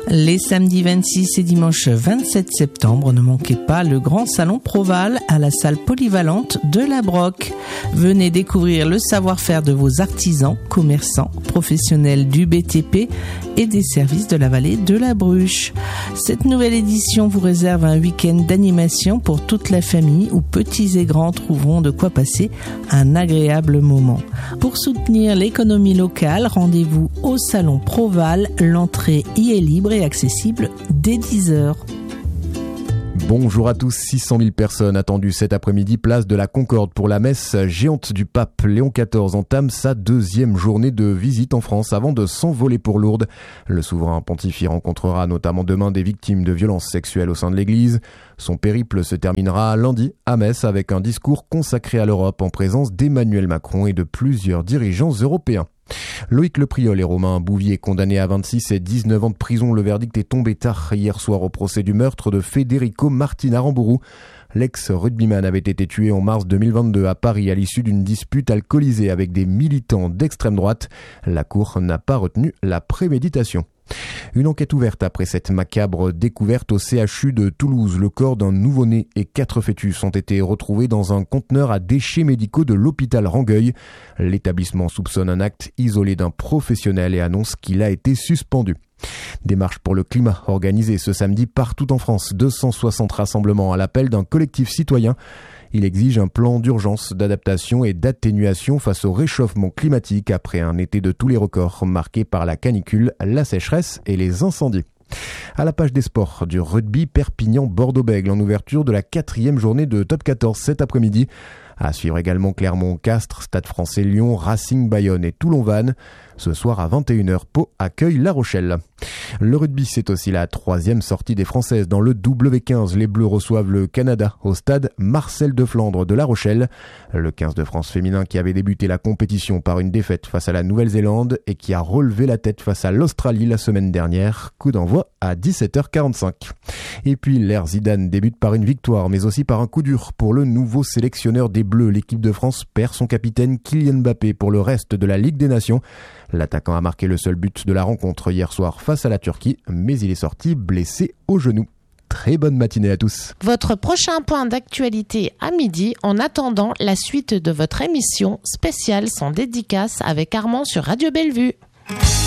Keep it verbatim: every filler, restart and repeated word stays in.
Les samedis vingt-six et dimanche vingt-sept septembre, ne manquez pas le grand salon Proval à la salle polyvalente de la Broc. Venez découvrir le savoir-faire de vos artisans, commerçants, professionnels du B T P et des services de la vallée de la Bruche. Cette nouvelle édition vous réserve un week-end d'animation pour toute la famille où petits et grands trouveront de quoi passer un agréable moment. Pour soutenir l'économie locale, rendez-vous au salon Proval. L'entrée y est libre et accessible dès dix heures. Bonjour à tous, six cent mille personnes attendues cet après-midi, place de la Concorde pour la messe géante du pape. Léon quatorze entame sa deuxième journée de visite en France avant de s'envoler pour Lourdes. Le souverain pontife y rencontrera notamment demain des victimes de violences sexuelles au sein de l'Église. Son périple se terminera lundi à Metz avec un discours consacré à l'Europe en présence d'Emmanuel Macron et de plusieurs dirigeants européens. Loïc Lepriol et Romain Bouvier condamnés à vingt-six et dix-neuf ans de prison. Le verdict est tombé tard hier soir au procès du meurtre de Federico Martin Aramburu. L'ex-rugbyman avait été tué en mars deux mille vingt-deux à Paris à l'issue d'une dispute alcoolisée avec des militants d'extrême droite. La Cour n'a pas retenu la préméditation. Une enquête ouverte après cette macabre découverte au C H U de Toulouse. Le corps d'un nouveau-né et quatre fœtus ont été retrouvés dans un conteneur à déchets médicaux de l'hôpital Rangueil. L'établissement soupçonne un acte isolé d'un professionnel et annonce qu'il a été suspendu. Démarche pour le climat organisée ce samedi partout en France. deux cent soixante rassemblements à l'appel d'un collectif citoyen. Il exige un plan d'urgence, d'adaptation et d'atténuation face au réchauffement climatique après un été de tous les records marqué par la canicule, la sécheresse et les incendies. À la page des sports, du rugby Perpignan-Bordeaux-Bègles en ouverture de la quatrième journée de Top quatorze cet après-midi. À suivre également Clermont-Castres, Stade français Lyon, Racing Bayonne et Toulon-Vannes. Ce soir à vingt et une heures, Pau accueille La Rochelle. Le rugby, c'est aussi la troisième sortie des Françaises dans le W quinze. Les Bleus reçoivent le Canada au stade Marcel de Flandre de La Rochelle. Le quinze de France féminin qui avait débuté la compétition par une défaite face à la Nouvelle-Zélande et qui a relevé la tête face à l'Australie la semaine dernière. Coup d'envoi à dix-sept heures quarante-cinq. Et puis l'ère Zidane débute par une victoire mais aussi par un coup dur pour le nouveau sélectionneur des Bleus. L'équipe de France perd son capitaine Kylian Mbappé pour le reste de la Ligue des Nations. L'attaquant a marqué le seul but de la rencontre hier soir face à la Turquie, mais il est sorti blessé au genou. Très bonne matinée à tous. Votre prochain point d'actualité à midi, en attendant la suite de votre émission spéciale sans dédicace avec Armand sur Radio Bellevue.